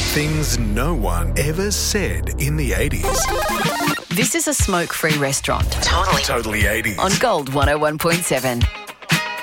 Things no one ever said in the 80s. This is a smoke-free restaurant. Totally 80s. On Gold 101.7.